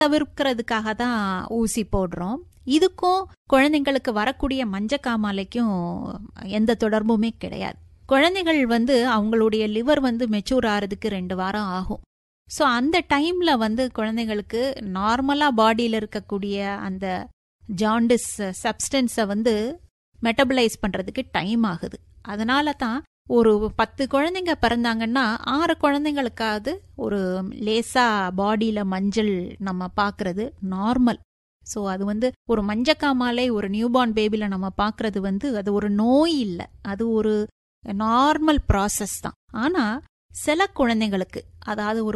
தவிர்க்கிறதுக்காக தான் ஊசி போடுறோம். இதுக்கும் குழந்தைங்களுக்கு வரக்கூடிய மஞ்சக்காமாலைக்கும் எந்த தொடர்புமே கிடையாது. குழந்தைகள் அவங்களுடைய லிவர் மெச்சூர் ஆகிறதுக்கு 2 வாரம் ஆகும். ஸோ அந்த டைம்ல குழந்தைங்களுக்கு நார்மலா பாடியில் இருக்கக்கூடிய அந்த ஜாண்டிஸ் சப்ஸ்டன்ஸை மெட்டபலைஸ் பண்றதுக்கு டைம் ஆகுது. அதனால தான் ஒரு 10 குழந்தைங்க பிறந்தாங்கன்னா 6 குழந்தைங்களுக்காவது ஒரு லேசா பாடியில மஞ்சள் நம்ம பார்க்கறது நார்மல். ஸோ அது ஒரு மஞ்சக்காமாலை ஒரு நியூபார்ன் பேபில நம்ம பார்க்கறது அது ஒரு நோய் இல்லை, அது ஒரு நார்மல் ப்ராசஸ் தான். ஆனா சில குழந்தைங்களுக்கு, அதாவது ஒரு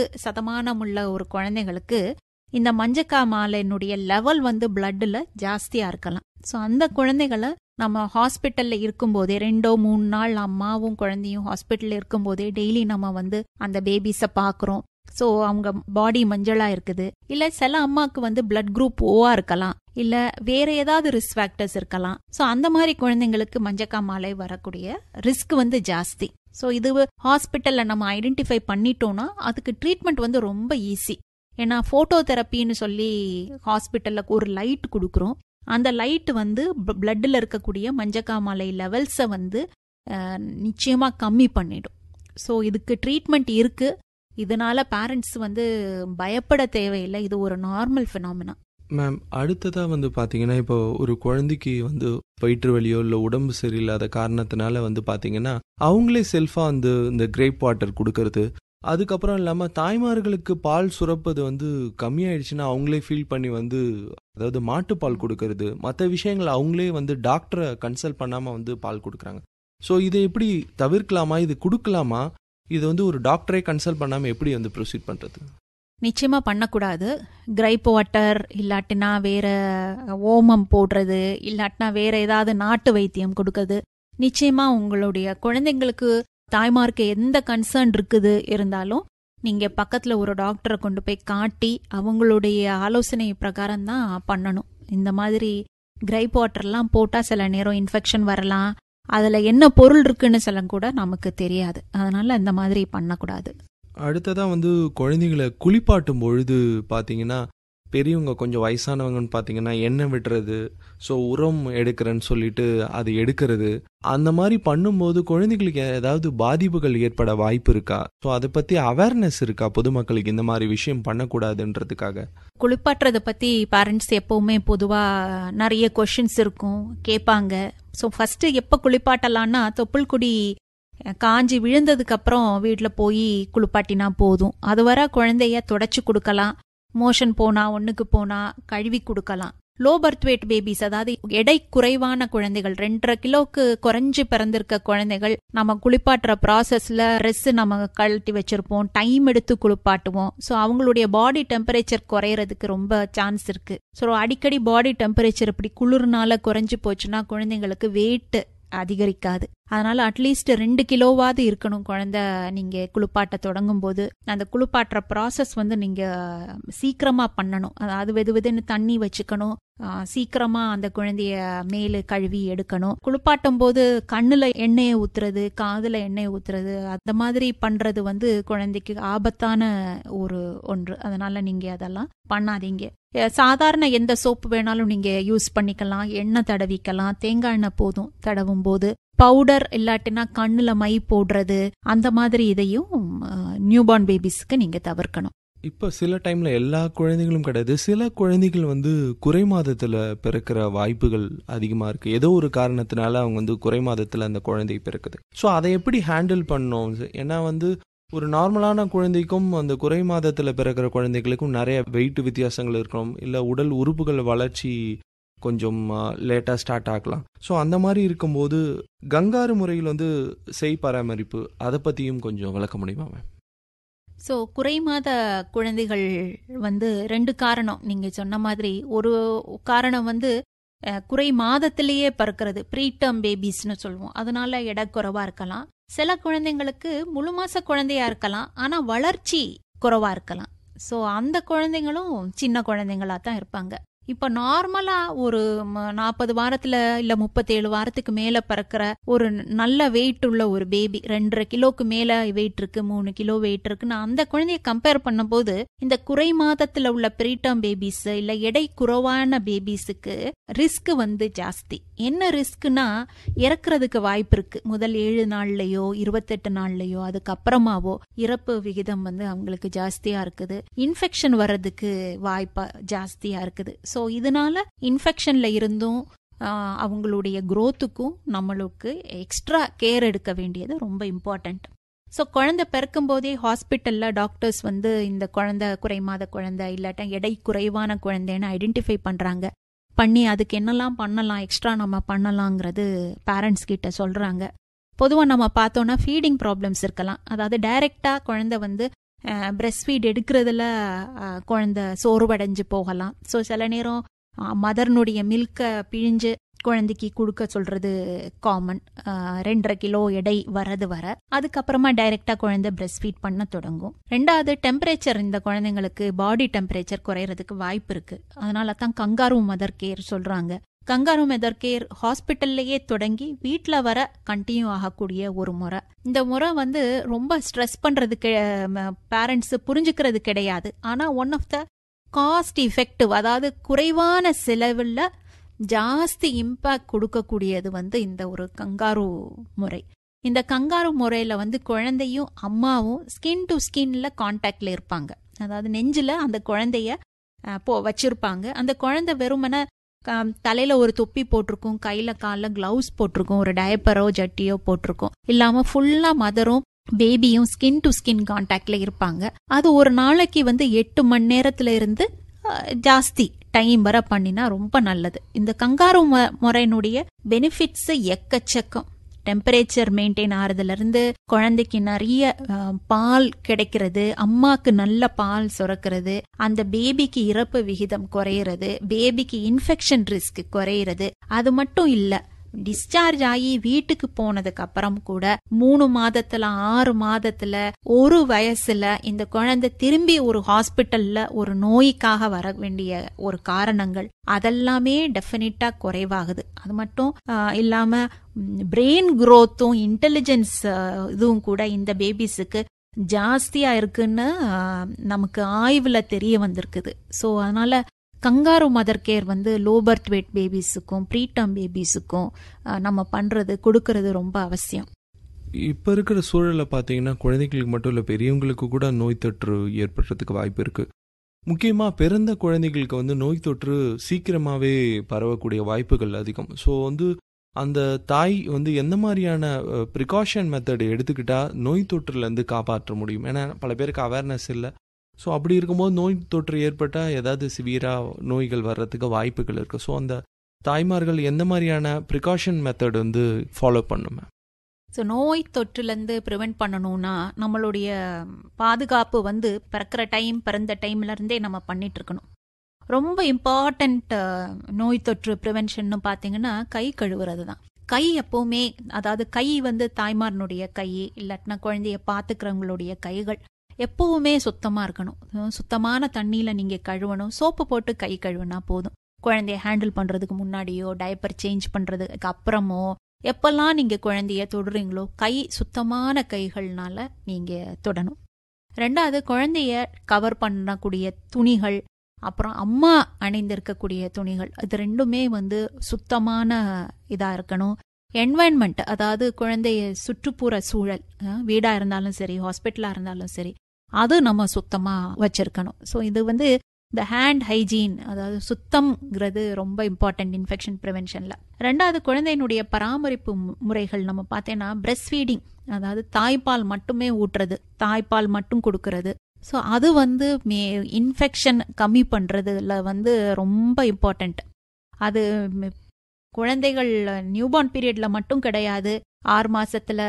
10% உள்ள ஒரு குழந்தைங்களுக்கு இந்த மஞ்சக்காமாலையினுடைய லெவல் பிளட்ல ஜாஸ்தியா இருக்கலாம். ஸோ அந்த குழந்தைகளை நம்ம ஹாஸ்பிட்டல்ல இருக்கும்போதே 2-3 நாள் அம்மாவும் குழந்தையும் ஹாஸ்பிட்டல்ல இருக்கும்போதே டெய்லி நம்ம அந்த பேபிஸை பார்க்குறோம். ஸோ அவங்க பாடி மஞ்சளா இருக்குது, இல்ல சில அம்மாவுக்கு பிளட் குரூப் ஓவா இருக்கலாம், இல்ல வேற ஏதாவது ரிஸ்க் ஃபேக்டர்ஸ் இருக்கலாம். ஸோ அந்த மாதிரி குழந்தைங்களுக்கு மஞ்சக்காமாலை வரக்கூடிய ரிஸ்க் ஜாஸ்தி. ஸோ இது ஹாஸ்பிட்டல்ல நம்ம ஐடென்டிஃபை பண்ணிட்டோம்னா அதுக்கு ட்ரீட்மெண்ட் ரொம்ப ஈஸி. ஏன்னா போட்டோ தெரப்பின்னு சொல்லி ஹாஸ்பிட்டல்ல ஒரு லைட் கொடுக்குறோம். அந்த லைட் பிளட்ல இருக்கக்கூடிய மஞ்சக்காமாலை லெவல்ஸை நிச்சயமா கம்மி பண்ணிடும். ஸோ இதுக்கு ட்ரீட்மெண்ட் இருக்கு. இதனால பேரண்ட்ஸ் பயப்பட தேவையில்லை, இது ஒரு நார்மல் ஃபினாமினா. மேம், அடுத்ததா பாத்தீங்கன்னா இப்போ ஒரு குழந்தைக்கு வயிற்று வலியோ இல்லை உடம்பு சரியில்லாத காரணத்தினால பாத்தீங்கன்னா அவங்களே செல்ஃபா இந்த கிரேப் வாட்டர் கொடுக்கறது, அதுக்கப்புறம் இல்லாமல் தாய்மார்களுக்கு பால் சுரப்பது கம்மியாயிடுச்சுன்னா அவங்களே ஃபீல் பண்ணி அதாவது மாட்டுப்பால் கொடுக்கறது, மற்ற விஷயங்கள் அவங்களே டாக்டரை கன்சல்ட் பண்ணாமல் பால் கொடுக்குறாங்க. ஸோ இதை எப்படி தவிர்க்கலாமா, இது கொடுக்கலாமா, இது ஒரு டாக்டரை கன்சல்ட் பண்ணாமல் எப்படி ப்ரொசீட் பண்ணுறது? நிச்சயமா பண்ணக்கூடாது. கிரைப் வாட்டர் இல்லாட்டினா வேற ஓமம் போடுறது, இல்லாட்டினா வேற ஏதாவது நாட்டு வைத்தியம் கொடுக்கறது நிச்சயமா உங்களுடைய குழந்தைங்களுக்கு தாய்மார்க்கு எந்த கன்சர்ன் இருக்குது இருந்தாலும் நீங்க பக்கத்துல ஒரு டாக்டரை கொண்டு போய் காட்டி அவங்களுடைய ஆலோசனை பிரகாரம் தான் பண்ணணும். இந்த மாதிரி கிரைப் வாட்டர்லாம் போட்டா சில நேரம் இன்ஃபெக்ஷன் வரலாம், அதுல என்ன பொருள் இருக்குன்னு சொல்ல கூட நமக்கு தெரியாது. அதனால இந்த மாதிரி பண்ணக்கூடாது. அடுத்ததா குழந்தைங்களை குளிப்பாட்டும் பொழுது பார்த்தீங்கன்னா பெரியவங்க கொஞ்சம் வயசானவங்கன்னு பார்த்தீங்கன்னா எண்ணெய் விடுறது, ஸோ உரம் எடுக்கிறேன்னு சொல்லிட்டு அது எடுக்கிறது, அந்த மாதிரி பண்ணும்போது குழந்தைகளுக்கு ஏதாவது பாதிப்புகள் ஏற்பட வாய்ப்பு இருக்கா? ஸோ அதை பற்றி அவேர்னஸ் இருக்கா பொதுமக்களுக்கு, இந்த மாதிரி விஷயம் பண்ணக்கூடாதுன்றதுக்காக? குளிப்பாட்டுறதை பற்றி பேரண்ட்ஸ் எப்பவுமே பொதுவாக நிறைய கொஷின்ஸ் இருக்கும், கேட்பாங்க. ஸோ ஃபர்ஸ்ட் எப்போ குளிப்பாட்டலான்னா தொப்புள் கொடி காஞ்சி விழுந்ததுக்கு அப்புறம் வீட்டில் போய் குளிப்பாட்டினா போதும். அது வர குழந்தைய தொடச்சி கொடுக்கலாம், மோஷன் போனா ஒண்ணுக்கு போனா கழுவி கொடுக்கலாம். லோ பர்த் வெயிட் பேபிஸ், அதாவது எடை குறைவான குழந்தைகள், 2.5 கிலோக்கு குறைஞ்சு பிறந்திருக்க குழந்தைகள் நம்ம குளிப்பாட்டுற ப்ராசஸ்ல ட்ரெஸ் நம்ம கழட்டி வச்சிருப்போம், டைம் எடுத்து குளிப்பாட்டுவோம். ஸோ அவங்களுடைய பாடி டெம்பரேச்சர் குறையறதுக்கு ரொம்ப சான்ஸ் இருக்கு. ஸோ அடிக்கடி பாடி டெம்பரேச்சர் இப்படி குளிர்னால குறைஞ்சு போச்சுன்னா குழந்தைங்களுக்கு வெயிட் அதிகரிக்காது. அதனால அட்லீஸ்ட் 2 கிலோவாவது இருக்கணும் குழந்தை நீங்க குளிப்பாட்ட தொடங்கும் போது. அந்த குளிப்பாட்டுற ப்ராசஸ் நீங்க சீக்கிரமா பண்ணணும். அதாவது வெதுன்னு தண்ணி வச்சுக்கணும், சீக்கிரமா அந்த குழந்தைய மேலு கழுவி எடுக்கணும். குளிப்பாட்டும் போது கண்ணுல எண்ணெயை ஊத்துறது, காதுல எண்ணெயை ஊத்துறது, அந்த மாதிரி பண்றது குழந்தைக்கு ஆபத்தான ஒன்று. அதனால நீங்க அதெல்லாம் பண்ணாதீங்க. சாதாரண எந்த சோப்பு வேணாலும் நீங்க யூஸ் பண்ணிக்கலாம், எண்ணெய் தடவிக்கலாம், தேங்காய் எண்ணெய் போதும் தடவும் போது. பவுடர் இல்லாட்டினா கண்ணுல மை போடுறது, அந்த மாதிரி இதையும் நியூபார்ன் பேபிஸ்க்கு நீங்க தவிர்க்கணும். இப்ப சில டைம்ல எல்லா குழந்தைகளும் கிடையாது, சில குழந்தைகள் குறை மாதத்துல பிறக்கிற வாய்ப்புகள் அதிகமா இருக்கு. ஏதோ ஒரு காரணத்தினால அவங்க குறை மாதத்துல அந்த குழந்தை பிறக்குது. ஸோ அதை எப்படி ஹேண்டில் பண்ணணும்? ஏன்னா ஒரு நார்மலான குழந்தைக்கும் அந்த குறை மாதத்துல பிறக்கிற குழந்தைகளுக்கும் நிறைய வெயிட் வித்தியாசங்கள் இருக்கணும், இல்ல உடல் உறுப்புகள் வளர்ச்சி கொஞ்சம் லேட்டா ஸ்டார்ட் ஆகலாம். ஸோ அந்த மாதிரி இருக்கும்போது கங்காரு முறையில் செய் பராமரிப்பு, அதை பத்தியும் கொஞ்சம் விளக்க முடியுமா மேம்? ஸோ குறைமாத குழந்தைகள் 2 காரணம் நீங்க சொன்ன மாதிரி. ஒரு காரணம் குறை மாதத்திலேயே பிறக்கிறது, ப்ரீடம் பேபிஸ்னு சொல்லுவோம், அதனால எடை குறைவா இருக்கலாம். சில குழந்தைங்களுக்கு முழு மாச குழந்தையா இருக்கலாம், ஆனா வளர்ச்சி குறைவா இருக்கலாம். ஸோ அந்த குழந்தைங்களும் சின்ன குழந்தைங்களா தான் இருப்பாங்க. இப்ப நார்மலா ஒரு 40 வாரத்துல இல்ல 37 வாரத்துக்கு மேல பிறக்கிற ஒரு நல்ல வெயிட் உள்ள ஒரு பேபி 2.5 கிலோக்கு மேல வெயிட் இருக்கு, 3 கிலோ வெயிட் இருக்குன்னு அந்த குழந்தைய கம்பேர் பண்ணும்போது இந்த குறை மாதத்துல உள்ள ப்ரீடம் பேபிஸ் இல்ல எடை குறைவான பேபிஸுக்கு ரிஸ்க் ஜாஸ்தி. என்ன ரிஸ்க்னா இறக்குறதுக்கு வாய்ப்பு இருக்கு. முதல் 7 நாள்லயோ 28 நாள்லயோ அதுக்கப்புறமாவோ இறப்பு விகிதம் அவங்களுக்கு ஜாஸ்தியா இருக்குது. இன்ஃபெக்ஷன் வர்றதுக்கு வாய்ப்பா ஜாஸ்தியா இருக்குது. ஸோ இதனால இன்ஃபெக்ஷன்ல இருந்தும் அவங்களுடைய growthக்கும் நம்மளுக்கு எக்ஸ்ட்ரா கேர் எடுக்க வேண்டியது ரொம்ப இம்பார்ட்டன்ட். ஸோ குழந்தை பிறக்கும் போதே ஹாஸ்பிட்டல்ல டாக்டர்ஸ் இந்த குழந்தை குறைமாத குழந்தை இல்லாட்டா எடை குறைவான குழந்தைன்னு ஐடென்டிஃபை பண்ணி அதுக்கு என்னெல்லாம் பண்ணலாம், எக்ஸ்ட்ரா நம்ம பண்ணலாங்கிறது பேரண்ட்ஸ் கிட்ட சொல்றாங்க. பொதுவாக நம்ம பார்த்தோம்னா ஃபீடிங் ப்ராப்ளம்ஸ் இருக்கலாம். அதாவது டைரக்டா குழந்தை பிரெஸ்ட் ஃபீட் எடுக்கிறதுல குழந்தை சோர்வடைஞ்சு போகலாம். ஸோ சில நேரம் மதர்னுடைய மில்கை பிழிஞ்சு குழந்தைக்கு கொடுக்க சொல்றது காமன். 2.5 கிலோ எடை வர அதுக்கப்புறமா டைரக்டா குழந்தை பிரெஸ்ட் ஃபீட் பண்ண தொடங்கும். ரெண்டாவது டெம்பரேச்சர், இந்த குழந்தைங்களுக்கு பாடி டெம்பரேச்சர் குறையறதுக்கு வாய்ப்பு இருக்கு. அதனால தான் கங்காரு மதர் கேர் சொல்றாங்க. கங்காரு மதர் கேர் ஹாஸ்பிட்டல்லையே தொடங்கி வீட்டில் வர கண்டினியூ ஆகக்கூடிய ஒரு முறை. இந்த முறை ரொம்ப ஸ்ட்ரெஸ் பண்றதுக்கு பேரண்ட்ஸ் புரிஞ்சுக்கிறது கிடையாது. ஆனா one of the cost effective, அதாவது குறைவான செலவில் ஜாஸ்தி இம்பாக்ட் கொடுக்கக்கூடியது இந்த ஒரு கங்காரு முறை. இந்த கங்காரு முறையில குழந்தையும் அம்மாவும் ஸ்கின் டு ஸ்கின்ல கான்டாக்ட்ல இருப்பாங்க. அதாவது நெஞ்சில அந்த குழந்தைய வச்சிருப்பாங்க. அந்த குழந்தை வெறுமன தலையில ஒரு தொப்பி போட்டிருக்கும், கையில காலில் கிளவுஸ் போட்டிருக்கும், ஒரு டயப்பரோ ஜட்டியோ போட்டிருக்கும். இல்லாம ஃபுல்லா மதரும் பேபியும் ஸ்கின் டு ஸ்கின் கான்டாக்ட்ல இருப்பாங்க. அது ஒரு நாளைக்கு 8 மணி நேரத்துல இருந்து ஜாஸ்தி டைம் வர பண்ணினா ரொம்ப நல்லது. இந்த கங்காரு முறையினுடைய பெனிஃபிட்ஸ் எக்கச்சக்கம். டெம்பரேச்சர் மெயின்டைன் ஆறதுல இருந்து குழந்தைக்கு நிறைய பால் கிடைக்கிறது, அம்மாக்கு நல்ல பால் சுரக்கிறது, அந்த பேபிக்கு இறப்பு விகிதம் குறையிறது, பேபிக்கு இன்ஃபெக்ஷன் ரிஸ்க் குறையிறது. அது மட்டும் இல்ல, டிஸ்சார்ஜ் ஆகி வீட்டுக்கு போனதுக்கு அப்புறம் கூட 3 மாதத்துல 6 மாதத்துல 1 வயசுல இந்த குழந்தை திரும்பி ஒரு ஹாஸ்பிட்டல்ல ஒரு நோய்க்காக வர வேண்டிய ஒரு காரணங்கள் அதெல்லாமே டெஃபினட்டா குறைவாகுது. அது மட்டும் இல்லாம பிரெயின் growthம் இன்டெலிஜென்ஸ் இதுவும் கூட இந்த பேபிஸுக்கு ஜாஸ்தியா இருக்குன்னு நமக்கு ஆய்வுல தெரிய வந்திருக்குது. ஸோ அதனால kangaroo mother care low birth wait பேபிஸுக்கும் preterm பேபிஸுக்கும் நம்ம கொடுக்கறது ரொம்ப அவசியம். இப்போ இருக்கிற சூழலை பார்த்தீங்கன்னா குழந்தைகளுக்கு மட்டும் இல்லை, பெரியவங்களுக்கு கூட நோய் தொற்று ஏற்படுறதுக்கு வாய்ப்பு இருக்கு. முக்கியமாக பிறந்த குழந்தைகளுக்கு நோய் தொற்று சீக்கிரமாகவே பரவக்கூடிய வாய்ப்புகள் அதிகம். ஸோ அந்த தாய் எந்த மாதிரியான ப்ரிகாஷன் மெத்தட் எடுத்துக்கிட்டா நோய் தொற்றுலேருந்து காப்பாற்ற முடியும்? ஏன்னா பல பேருக்கு அவேர்னஸ் இல்லை. ஸோ அப்படி இருக்கும்போது நோய் தொற்று ஏற்பட்டால் ஏதாவது சிவியராக நோய்கள் வர்றதுக்கு வாய்ப்புகள் இருக்குது. ஸோ அந்த தாய்மார்கள் எந்த மாதிரியான ப்ரிகாஷன் மெத்தட் ஃபாலோ பண்ணும்? ஸோ நோய் தொற்றுலேருந்து ப்ரிவென்ட் பண்ணணும்னா நம்மளுடைய பாதுகாப்பு பிறந்த டைம்லேருந்தே நம்ம பண்ணிட்டு இருக்கணும். ரொம்ப இம்பார்ட்டண்ட் நோய் தொற்று ப்ரிவென்ஷன் பார்த்தீங்கன்னா கை கழுவுறது தான். கை எப்போவுமே, அதாவது கை தாய்மாரனுடைய கை இல்லாட்டினா குழந்தைய பார்த்துக்கிறவங்களுடைய கைகள் எப்பவுமே சுத்தமா இருக்கணும். சுத்தமான தண்ணியில நீங்க கழுவணும். சோப்பு போட்டு கை கழுவுனா போதும். குழந்தைய ஹேண்டில் பண்றதுக்கு முன்னாடியோ டைப்பர் சேஞ்ச் பண்றதுக்கு அப்புறமோ எப்பெல்லாம் நீங்க குழந்தைய தொடுறீங்களோ கை சுத்தமான கைகள்னால நீங்க தொடணும். ரெண்டாவது, குழந்தைய கவர் பண்ணக்கூடிய துணிகள், அப்புறம் அம்மா அணிந்திருக்கக்கூடிய துணிகள், அது ரெண்டுமே சுத்தமான இதா இருக்கணும். என்வாயன்மெண்ட், அதாவது குழந்தைய சுற்றுப்புற சூழல், வீடா இருந்தாலும் சரி ஹாஸ்பிட்டலா இருந்தாலும் சரி, அது நம்ம சுத்தமா வச்சிருக்கணும். ஸோ இது இந்த ஹேண்ட் ஹைஜீன், அதாவது சுத்தம்ங்கிறது ரொம்ப இம்பார்ட்டன்ட் இன்ஃபெக்ஷன் ப்ரிவென்ஷன்ல. ரெண்டாவது, குழந்தையினுடைய பராமரிப்பு முறைகள் நம்ம பார்த்தேன்னா பிரெஸ்ட் ஃபீடிங், அதாவது தாய்ப்பால் மட்டுமே ஊட்டுறது, தாய்ப்பால் மட்டும் கொடுக்கறது. ஸோ அது இன்ஃபெக்ஷன் கம்மி பண்றதுல ரொம்ப இம்பார்ட்டன்ட். அது குழந்தைகள் நியூபார்ன் பீரியட்ல மட்டும் கிடையாது, 6 மாசத்துல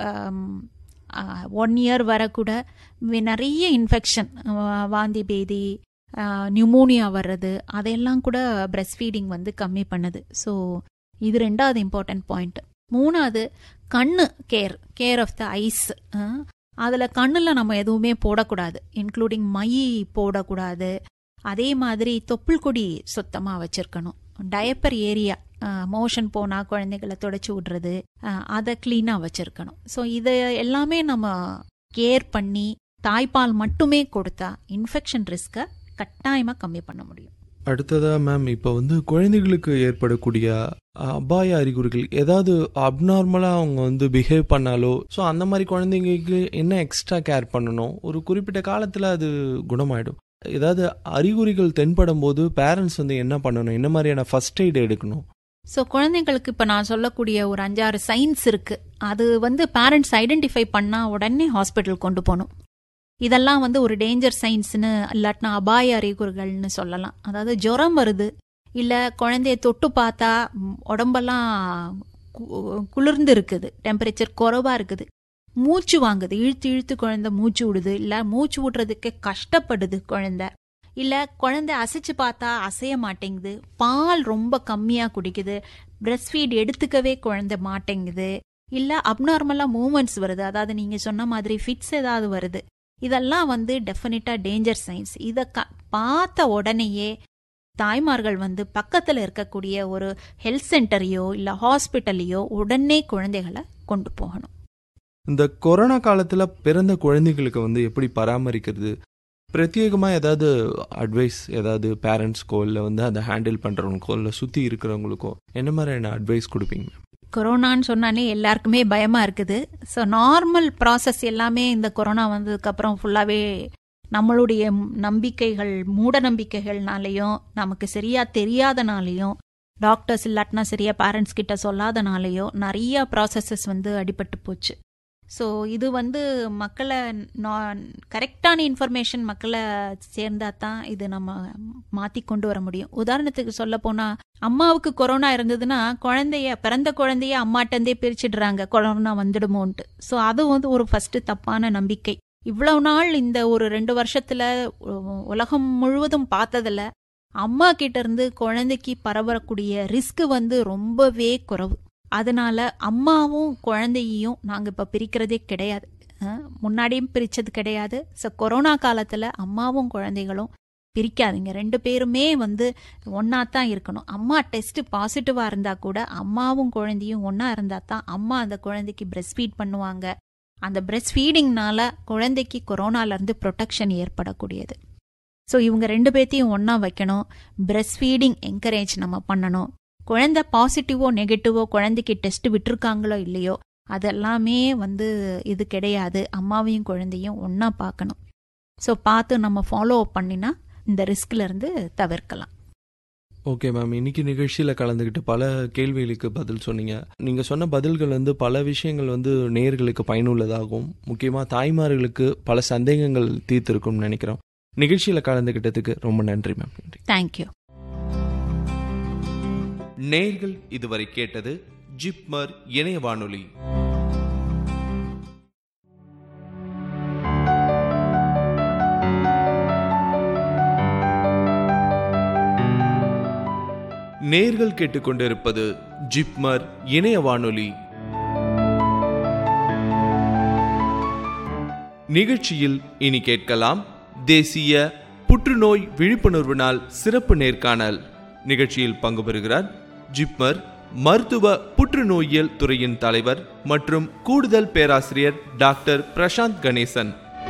1 இயர் வர கூட நிறைய இன்ஃபெக்ஷன், வாந்தி பேதி, நியூமோனியா வர்றது, அதெல்லாம் கூட பிரெஸ்ட் ஃபீடிங் கம்மி பண்ணுது. ஸோ இது ரெண்டாவது இம்பார்ட்டன்ட் பாயிண்ட். மூணாவது, கண்ணு கேர் ஆஃப் த ஐஸ். அதில் கண்ணில் நம்ம எதுவுமே போடக்கூடாது, இன்க்ளூடிங் மை போடக்கூடாது. அதே மாதிரி தொப்புள் கொடி சுத்தமாக வச்சுருக்கணும். டயப்பர் ஏரியா, மோஷன் போனால் குழந்தைகளை தொடச்சி விடுறது, அதை க்ளீனாக வச்சுருக்கணும். ஸோ இதை எல்லாமே நம்ம கேர் பண்ணி தாய்ப்பால் மட்டுமே கொடுத்தா இன்ஃபெக்ஷன் ரிஸ்க்கை கட்டாயமாக கம்மி பண்ண முடியும். அடுத்ததா மேம், இப்போ குழந்தைகளுக்கு ஏற்படக்கூடிய அபாய அறிகுறிகள், ஏதாவது அப்நார்மலாக அவங்க பிஹேவ் பண்ணாலோ, ஸோ அந்த மாதிரி குழந்தைங்களுக்கு என்ன எக்ஸ்ட்ரா கேர் பண்ணணும்? ஒரு குறிப்பிட்ட காலத்தில் அது குணமாயிடும். ஏதாவது அறிகுறிகள் தென்படும் போது பேரண்ட்ஸ் என்ன பண்ணணும்? என்ன மாதிரியான ஃபர்ஸ்ட் எய்ட் எடுக்கணும்? ஸோ குழந்தைங்களுக்கு இப்போ நான் சொல்லக்கூடிய ஒரு 5-6 சைன்ஸ் இருக்கு. அது பேரண்ட்ஸ் ஐடென்டிஃபை பண்ணால் உடனே ஹாஸ்பிட்டல் கொண்டு போகணும். இதெல்லாம் ஒரு டேஞ்சர் சைன்ஸ்னு இல்லாட்டினா அபாய அறிகுறிகள்னு சொல்லலாம். அதாவது ஜுரம் வருது, இல்லை குழந்தைய தொட்டு பார்த்தா உடம்பெல்லாம் குளிர்ந்து இருக்குது, டெம்பரேச்சர் குறைவாக இருக்குது, மூச்சு வாங்குது, இழுத்து இழுத்து குழந்தை மூச்சு விடுது, இல்லை மூச்சு விடுறதுக்கு கஷ்டப்படுது குழந்தை, இல்லை குழந்தை அசைச்சு பார்த்தா அசைய மாட்டேங்குது, பால் ரொம்ப கம்மியாக குடிக்குது, பிரெஸ்ட் ஃபீட் எடுத்துக்கவே குழந்தை மாட்டேங்குது, இல்லை அப்நார்மலாக மூமெண்ட்ஸ் வருது, அதாவது நீங்கள் சொன்ன மாதிரி ஃபிட்ஸ் ஏதாவது வருது, இதெல்லாம் டெஃபினட்டாக டேஞ்சர் சைன்ஸ். இதை பார்த்த உடனேயே தாய்மார்கள் பக்கத்தில் இருக்கக்கூடிய ஒரு ஹெல்த் சென்டரையோ இல்லை ஹாஸ்பிட்டலையோ உடனே குழந்தைகளை கொண்டு போகணும். இந்த கொரோனா காலத்தில் பிறந்த குழந்தைகளுக்கு எப்படி பராமரிக்கிறது? பிரத்யேகமாக ஏதாவது அட்வைஸ், ஏதாவது பேரண்ட்ஸ்க்கோ இல்லை அதை ஹேண்டில் பண்ணுறவங்களுக்கோ இல்லை சுற்றி இருக்கிறவங்களுக்கோ என்ன மாதிரியான அட்வைஸ் கொடுப்பீங்க? கொரோனான்னு சொன்னாலே எல்லாருக்குமே பயமாக இருக்குது. ஸோ நார்மல் ப்ராசஸ் எல்லாமே இந்த கொரோனா வந்ததுக்கப்புறம் ஃபுல்லாகவே நம்மளுடைய நம்பிக்கைகள், மூட நம்பிக்கைகள்னாலையும், நமக்கு சரியாக தெரியாதனாலையும், டாக்டர்ஸ் இல்லாட்டினா சரியாக பேரண்ட்ஸ் கிட்ட சொல்லாதனாலையும் நிறைய ப்ராசஸஸ் அடிபட்டு போச்சு. ஸோ இது மக்களை கரெக்டான இன்ஃபர்மேஷன் மக்களை சேர்ந்தா தான் இது நம்ம மாற்றி கொண்டு வர முடியும். உதாரணத்துக்கு சொல்ல போனால், அம்மாவுக்கு கொரோனா இருந்ததுன்னா பிறந்த குழந்தைய அம்மாட்டந்தே பிரிச்சிடுறாங்க, கொரோனா வந்துடுமோன்ட்டு. ஸோ அது ஒரு ஃபர்ஸ்ட் தப்பான நம்பிக்கை. இவ்வளவு நாள் இந்த ஒரு 2 வருஷத்துல உலகம் முழுவதும் பார்த்ததுல அம்மா கிட்ட இருந்து குழந்தைக்கு பரவக்கூடிய ரிஸ்க் ரொம்பவே குறைவு. அதனால அம்மாவும் குழந்தையையும் நாங்கள் இப்போ பிரிக்கிறதே கிடையாது, முன்னாடியும் பிரித்தது கிடையாது. ஸோ கொரோனா காலத்தில் அம்மாவும் குழந்தைகளும் பிரிக்காதீங்க, 2 பேருமே ஒன்றா தான் இருக்கணும். அம்மா டெஸ்ட் பாசிட்டிவாக இருந்தால் கூட அம்மாவும் குழந்தையும் ஒன்றா இருந்தால் தான் அம்மா அந்த குழந்தைக்கு பிரெஸ்ட் ஃபீட் பண்ணுவாங்க. அந்த பிரெஸ்ட் ஃபீடிங்னால குழந்தைக்கு கொரோனாலேருந்து ப்ரொடெக்ஷன் ஏற்படக்கூடியது. ஸோ இவங்க 2 பேர்த்தையும் ஒன்றா வைக்கணும். பிரெஸ்ட் ஃபீடிங் என்கரேஜ் நம்ம பண்ணணும். குழந்தை பாசிட்டிவோ நெகட்டிவோ குழந்தைக்கு டெஸ்ட் விட்டுருக்காங்களோ இல்லையோ அதெல்லாமே இது கிடையாது. அம்மாவையும் குழந்தையும் ஒன்றா பார்க்கணும். ஸோ பார்த்து நம்ம ஃபாலோ அப் பண்ணினா இந்த ரிஸ்க்ல இருந்து தவிர்க்கலாம். ஓகே மேம், இன்னைக்கு நிகழ்ச்சியில் கலந்துக்கிட்டு பல கேள்விகளுக்கு பதில் சொன்னீங்க. நீங்கள் சொன்ன பதில்கள் பல விஷயங்கள் நேயர்களுக்கு பயனுள்ளதாகவும், முக்கியமாக தாய்மார்களுக்கு பல சந்தேகங்கள் தீர்த்திருக்கும்னு நினைக்கிறோம். நிகழ்ச்சியில் கலந்துக்கிட்டதுக்கு ரொம்ப நன்றி மேம். நன்றி. தேங்க்யூ. நேயர்கள் இதுவரை கேட்டது ஜிப்மர் இணைய வானொலி. நேயர்கள் கேட்டுக்கொண்டிருப்பது ஜிப்மர் இணைய வானொலி. நிகழ்ச்சியில் இனி கேட்கலாம் தேசிய புற்றுநோய் விழிப்புணர்வு நாள் சிறப்பு நேர்காணல். நிகழ்ச்சியில் பங்கு பெறுகிறார் ஜிப்மர் மருத்துவ புற்றுநோயியல் துறையின் தலைவர் மற்றும் கூடுதல் பேராசிரியர் டாக்டர் பிரசாந்த் கணேசன்.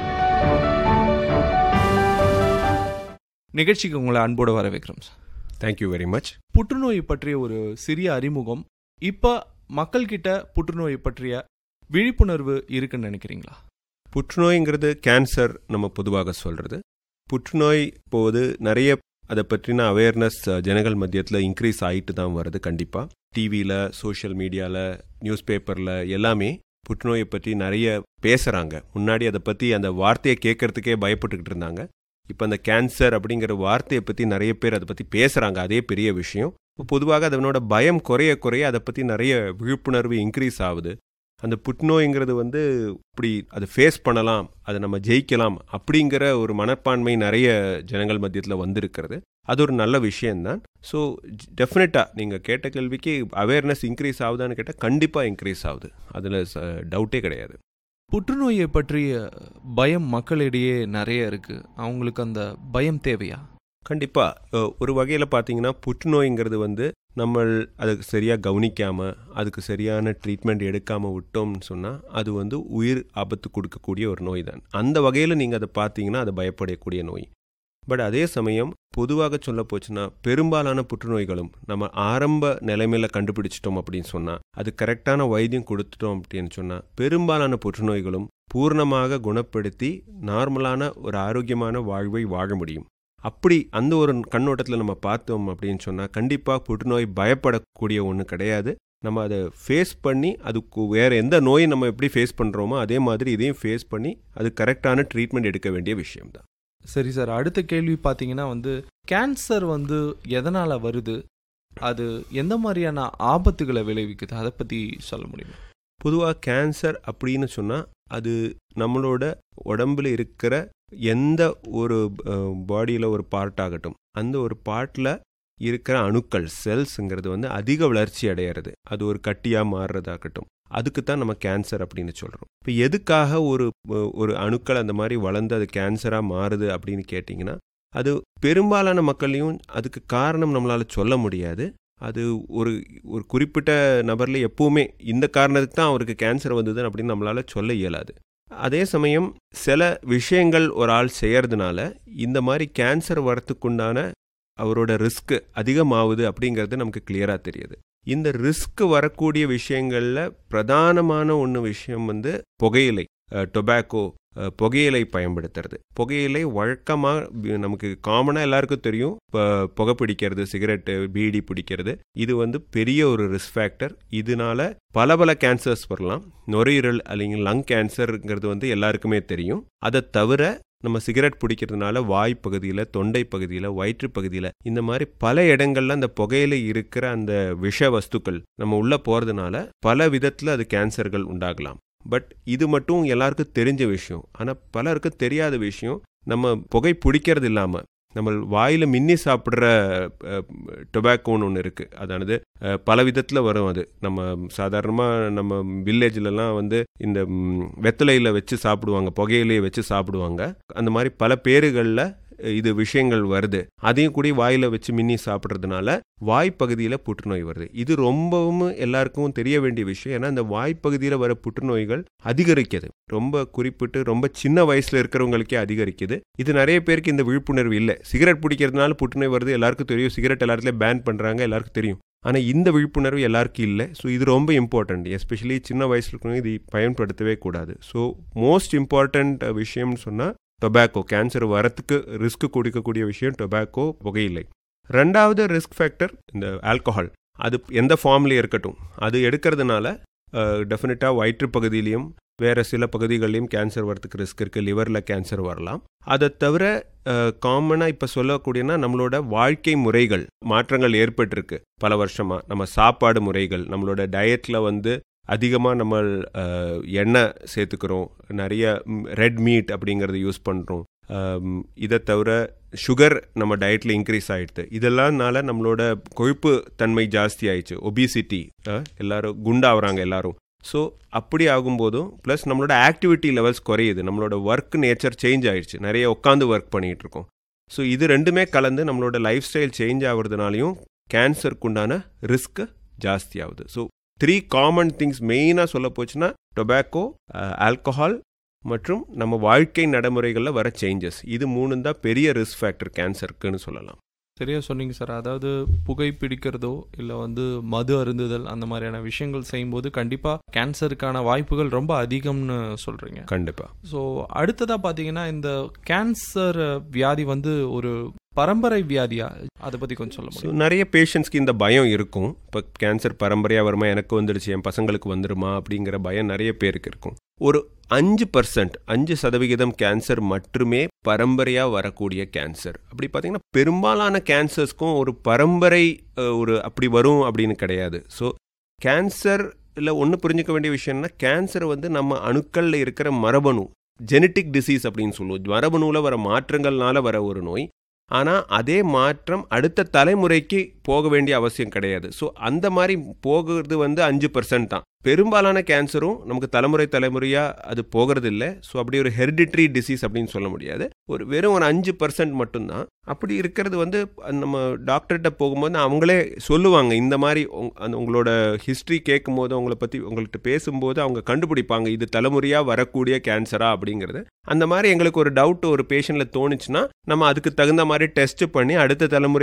நிகழ்ச்சிக்கு உங்களை அன்போடு வரவேற்கிறோம் சார். Thank you very much. புற்றுநோய் பற்றிய ஒரு சிறிய அறிமுகம். இப்போ மக்கள்கிட்ட புற்றுநோய் பற்றிய விழிப்புணர்வு இருக்குன்னு நினைக்கிறீங்களா? புற்றுநோய்ங்கிறது கேன்சர் நம்ம பொதுவாக சொல்கிறது. புற்றுநோய் போது நிறைய அதை பற்றின அவேர்னஸ் ஜனங்கள் மத்தியத்தில் இன்க்ரீஸ் ஆகிட்டு தான் வருது. கண்டிப்பாக டிவியில், சோஷியல் மீடியாவில், நியூஸ் பேப்பரில் எல்லாமே புற்றுநோயை பற்றி நிறைய பேசுகிறாங்க. முன்னாடி அதை பற்றி அந்த வார்த்தையை கேட்கறதுக்கே பயப்பட்டுக்கிட்டு இருந்தாங்க. இப்போ அந்த கேன்சர் அப்படிங்கிற வார்த்தையை பற்றி நிறைய பேர் அதை பற்றி பேசுகிறாங்க. அதே பெரிய விஷயம். பொதுவாக அதனோட பயம் குறைய குறைய அதை பற்றி நிறைய விழிப்புணர்வு இன்க்ரீஸ் ஆகுது. அந்த புற்றுநோய்ங்கிறது இப்படி அதை ஃபேஸ் பண்ணலாம், அதை நம்ம ஜெயிக்கலாம் அப்படிங்கிற ஒரு மனப்பான்மை நிறைய ஜனங்கள் மத்தியத்தில் வந்திருக்கிறது. அது ஒரு நல்ல விஷயம்தான். ஸோ டெஃபினட்டாக நீங்கள் கேட்ட கேள்விக்கு அவேர்னஸ் இன்க்ரீஸ் ஆகுதான்னு கேட்டால் கண்டிப்பாக இன்க்ரீஸ் ஆகுது, அதில் டவுட்டே கிடையாது. புற்றுநோயை பற்றிய பயம் மக்களிடையே நிறைய இருக்குது. அவங்களுக்கு அந்த பயம் தேவையா? கண்டிப்பாக ஒரு வகையில் பார்த்தீங்கன்னா புற்றுநோய்ங்கிறது வந்து நம்ம அதுக்கு சரியாக கவனிக்காமல் அதுக்கு சரியான ட்ரீட்மெண்ட் எடுக்காமல் விட்டோம்னு சொன்னால் அது வந்து உயிர் ஆபத்து கொடுக்கக்கூடிய ஒரு நோய் தான். அந்த வகையில் நீங்கள் அதை பார்த்தீங்கன்னா அது பயப்படக்கூடிய நோய். பட் அதே சமயம் பொதுவாக சொல்ல போச்சுன்னா பெரும்பாலான புற்றுநோய்களும் நம்ம ஆரம்ப நிலைமையில் கண்டுபிடிச்சிட்டோம் அப்படின்னு சொன்னால், அது கரெக்டான வைத்தியம் கொடுத்துட்டோம் அப்படின்னு சொன்னால், பெரும்பாலான புற்றுநோய்களும் பூர்ணமாக குணப்படுத்தி நார்மலான ஒரு ஆரோக்கியமான வாழ்வை வாழ முடியும். அப்படி அந்த ஒரு கண்ணோட்டத்தில் நம்ம பார்த்தோம் அப்படின்னு சொன்னால் கண்டிப்பாக புற்றுநோய் பயப்படக்கூடிய ஒன்று கிடையாது. நம்ம அதை ஃபேஸ் பண்ணி அதுக்கு வேறு எந்த நோயை நம்ம எப்படி ஃபேஸ் பண்ணுறோமோ அதே மாதிரி இதையும் ஃபேஸ் பண்ணி அது கரெக்டான ட்ரீட்மெண்ட் எடுக்க வேண்டிய விஷயம்தான். சரி சார், அடுத்த கேள்வி பார்த்தீங்கன்னா வந்து கேன்சர் வந்து எதனால் வருது, அது எந்த மாதிரியான ஆபத்துகளை விளைவிக்குது, அதை பற்றி சொல்ல முடியுமா? பொதுவாக கேன்சர் அப்படின்னு சொன்னால் அது நம்மளோட உடம்புல இருக்கிற எந்த ஒரு பாடியில் ஒரு பார்ட் ஆகட்டும், அந்த ஒரு பார்ட்டில் இருக்கிற அணுக்கள் செல்ஸுங்கிறது வந்து அதிக வளர்ச்சி அடையிறது, அது ஒரு கட்டியாக மாறுறதாகட்டும், அதுக்கு தான் நம்ம கேன்சர் அப்படின்னு சொல்கிறோம். இப்போ எதுக்காக ஒரு அணுக்கள் அந்த மாதிரி வளர்ந்து அது கேன்சராக மாறுது அப்படின்னு கேட்டிங்கன்னா, அது பெரும்பாலான மக்களையும் அதுக்கு காரணம் நம்மளால் சொல்ல முடியாது. அது ஒரு குறிப்பிட்ட நபரில் எப்பவுமே இந்த காரணத்துக்கு தான் அவருக்கு கேன்சர் வந்தது அப்படின்னு நம்மளால் சொல்ல இயலாது. அதே சமயம் சில விஷயங்கள் ஒரு ஆள் செய்யறதுனால இந்த மாதிரி கேன்சர் வரத்துக்குண்டான அவரோட ரிஸ்க் அதிகமாகுது அப்படிங்கிறது நமக்கு கிளியராக தெரியுது. இந்த ரிஸ்க் வரக்கூடிய விஷயங்களில் பிரதானமான விஷயம் வந்து புகையிலை, டொபாக்கோ, புகையிலை பயன்படுத்துறது. புகையிலை வழக்கமாக நமக்கு காமனாக எல்லாருக்கும் தெரியும். இப்போ புகை பிடிக்கிறது, சிகரெட்டு, பீடி பிடிக்கிறது, இது வந்து பெரிய ஒரு ரிஸ்க் ஃபேக்டர். இதனால பல கேன்சர்ஸ் வரலாம். நுரையீரல் அல்லது லங் கேன்சருங்கிறது வந்து எல்லாருக்குமே தெரியும். அதை தவிர நம்ம சிகரெட் பிடிக்கிறதுனால வாய் பகுதியில், தொண்டை பகுதியில், வயிற்று பகுதியில், இந்த மாதிரி பல இடங்கள்ல அந்த புகையில இருக்கிற அந்த விஷ வஸ்துக்கள் நம்ம உள்ள போகிறதுனால பல விதத்தில் அது கேன்சர்கள் உண்டாகலாம். பட் இது மட்டும் எல்லாருக்கும் தெரிஞ்ச விஷயம். ஆனால் பலருக்கு தெரியாத விஷயம், நம்ம புகை பிடிக்கிறது இல்லாமல் நம்ம வாயில் மின்னி சாப்பிட்ற டொபாக்கோன்னு ஒன்று இருக்குது. அதானது பல விதத்தில் வரும். அது நம்ம சாதாரணமாக நம்ம வில்லேஜ்லலாம் வந்து இந்த வெத்தலையில் வச்சு சாப்பிடுவாங்க, புகையிலையை வச்சு சாப்பிடுவாங்க. அந்த மாதிரி பல பேருகளில் இது விஷயங்கள் வருது. அதையும் கூட வாயில் வச்சு மின்னி சாப்பிட்றதுனால வாய்ப்பகுதியில் புற்றுநோய் வருது. இது ரொம்பவும் எல்லாருக்கும் தெரிய வேண்டிய விஷயம். ஏன்னா இந்த வாய்ப்பகுதியில் வர புற்றுநோய்கள் அதிகரிக்குது. ரொம்ப குறிப்பிட்டு ரொம்ப சின்ன வயசில் இருக்கிறவங்களுக்கே அதிகரிக்குது. இது நிறைய பேருக்கு இந்த விழிப்புணர்வு இல்லை. சிகரெட் பிடிக்கிறதுனால புற்றுநோய் வருது எல்லாருக்கும் தெரியும். சிகரெட் எல்லாத்துலேயும் பேன் பண்ணுறாங்க, எல்லாருக்கும் தெரியும். ஆனால் இந்த விழிப்புணர்வு எல்லாருக்கும் இல்லை. ஸோ இது ரொம்ப இம்பார்ட்டண்ட். எஸ்பெஷலி சின்ன வயசில் இருக்கிறவங்க இது பயன்படுத்தவே கூடாது. ஸோ மோஸ்ட் இம்பார்ட்டண்ட் விஷயம்னு சொன்னால் டொபாக்கோ, கேன்சர் வரத்துக்கு ரிஸ்க் கொடுக்கக்கூடிய விஷயம் டொபாக்கோ, புகையிலை. ரெண்டாவது ரிஸ்க் ஃபேக்டர் இந்த ஆல்கஹால். அது எந்த ஃபார்ம்லேயே இருக்கட்டும், அது எடுக்கிறதுனால டெஃபினட்டாக வயிற்று பகுதியிலையும் வேறு சில பகுதிகளிலையும் கேன்சர் வரத்துக்கு ரிஸ்க் இருக்குது. லிவரில் கேன்சர் வரலாம். அதை தவிர காமனாக இப்போ சொல்லக்கூடியனா நம்மளோட வாழ்க்கை முறைகள் மாற்றங்கள் ஏற்பட்டிருக்கு பல வருஷமாக. நம்ம சாப்பாடு முறைகள், நம்மளோட டயட்டில் வந்து அதிகமாக நம்ம எண்ணெய் சேர்த்துக்கிறோம், நிறைய ரெட் மீட் அப்படிங்கிறத யூஸ் பண்ணுறோம். இதை தவிர சுகர் நம்ம டயட்டில் இன்க்ரீஸ் ஆகிடுது. இதெல்லாம்னால நம்மளோட கொழுப்பு தன்மை ஜாஸ்தி ஆயிடுச்சு, ஒபிசிட்டி, எல்லாரும் குண்டாகிறாங்க எல்லாரும். ஸோ அப்படி ஆகும்போதும் ப்ளஸ் நம்மளோட ஆக்டிவிட்டி லெவல்ஸ் குறையுது, நம்மளோட ஒர்க் நேச்சர் சேஞ்ச் ஆகிடுச்சு, நிறைய உட்காந்து ஒர்க் பண்ணிகிட்டு இருக்கோம். ஸோ இது ரெண்டுமே கலந்து நம்மளோட லைஃப் ஸ்டைல் சேஞ்ச் ஆகுறதுனாலையும் கேன்சருக்கு உண்டான ரிஸ்க் ஜாஸ்தி ஆகுது. ஸோ 3 காமன் திங்ஸ் மெயினாக சொல்ல போச்சுன்னா டொபாக்கோ, ஆல்கஹால் மற்றும் நம்ம வாழ்க்கை நடைமுறைகளில் வர சேஞ்சஸ், இது 3 தான் பெரிய ரிஸ்க் ஃபேக்டர் கேன்சருக்குன்னு சொல்லலாம். சரியா சொன்னீங்க சார். அதாவது புகை பிடிக்கிறதோ இல்லை வந்து மது அருந்துதல் அந்த மாதிரியான விஷயங்கள் செய்யும்போது கண்டிப்பாக கேன்சருக்கான வாய்ப்புகள் ரொம்ப அதிகம்னு சொல்கிறீங்க. கண்டிப்பாக. ஸோ அடுத்ததாக பார்த்தீங்கன்னா இந்த கேன்சர் வியாதி வந்து ஒரு பரம்பரை வியாதியா, அதை பற்றி கொஞ்சம் சொல்ல முடியும்? நிறைய பேஷண்ட்ஸ்க்கு இந்த பயம் இருக்கும். இப்போ கேன்சர் பரம்பரையாக வருமா, எனக்கு வந்துடுச்சு, என் பசங்களுக்கு வந்துடுமா அப்படிங்கிற பயம் நிறைய பேருக்கு இருக்கும். ஒரு 5% கேன்சர் மட்டுமே பரம்பரையாக வரக்கூடிய கேன்சர். அப்படி பார்த்தீங்கன்னா பெரும்பாலான கேன்சர்ஸ்க்கும் ஒரு பரம்பரை அப்படி வரும் அப்படின்னு கிடையாது. ஸோ கேன்சரில் ஒன்று புரிஞ்சுக்க வேண்டிய விஷயம்னா, கேன்சர் வந்து நம்ம அணுக்களில் இருக்கிற மரபணு, ஜெனட்டிக் டிசீஸ் அப்படின்னு சொல்லுவோம். மரபணுவில் வர மாற்றங்கள்னால வர ஒரு நோய். ஆனால் அதே மாற்றம் அடுத்த தலைமுறைக்கு போக வேண்டிய அவசியம் கிடையாது. ஸோ அந்த மாதிரி போகிறது வந்து 5% தான். பெரும்பாலான கேன்சரும் நமக்கு தலைமுறையாக அது போகிறது இல்லை. ஸோ அப்படி ஒரு ஹெரிடிட்ரி டிசீஸ் அப்படின்னு சொல்ல முடியாது. வெறும் ஒரு 5% மட்டும்தான். அப்படி இருக்கிறது வந்து நம்ம டாக்டர்கிட்ட போகும்போது அவங்களே சொல்லுவாங்க, இந்த மாதிரி உங்களோட ஹிஸ்ட்ரி கேட்கும் போது உங்கள்கிட்ட பேசும்போது அவங்க கண்டுபிடிப்பாங்க இது தலைமுறையாக வரக்கூடிய கேன்சரா அப்படிங்கிறது. அந்த மாதிரி எங்களுக்கு ஒரு டவுட் ஒரு பேஷண்ட்ல தோணுச்சுன்னா நம்ம அதுக்கு தகுந்த மாதிரி டெஸ்ட் பண்ணி அடுத்த தலைமுறை